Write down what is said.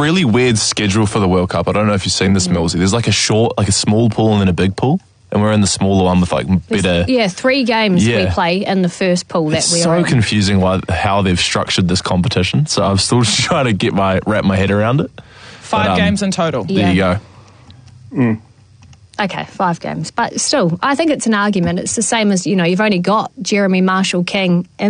really weird schedule for the World Cup. I don't know if you've seen this, Millsy. There's like a small pool and then a big pool. And we're in the smaller one with like better... Yeah, 3 games we play in the first pool that we're in. It's so confusing how they've structured this competition. So I'm still trying to wrap my head around it. 5 games in total. Yeah. There you go. Okay, 5 games. But still, I think it's an argument. It's the same as, you've only got Jeremy Marshall-King